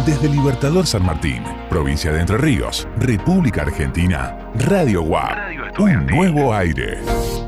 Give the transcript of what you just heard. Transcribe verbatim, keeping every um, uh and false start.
Desde Libertador San Martín, provincia de Entre Ríos, República Argentina, Radio U A P, un nuevo aire.